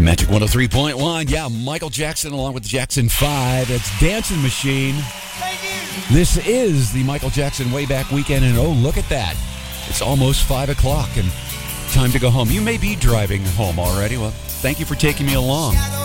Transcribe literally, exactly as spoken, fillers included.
Magic one oh three point one. Yeah, Michael Jackson along with the Jackson five. It's Dancing Machine. This is the Michael Jackson Way Back Weekend, and oh, look at that. It's almost five o'clock and time to go home. You may be driving home already. Well, thank you for taking me along.